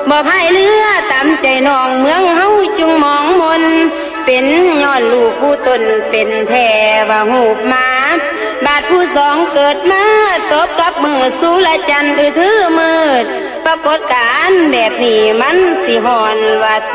บ่พายเรือตามใจน้องเมืองเฮาจุงมองมนเป็นย้อนลูกผู้ตนเป็นแท้ว่าหูบมาบาดผู้สองเกิดมาตบกับมือสุรจันทร์ถือมืดปรากฏการณ์แบบนี้มันสิหอนว่า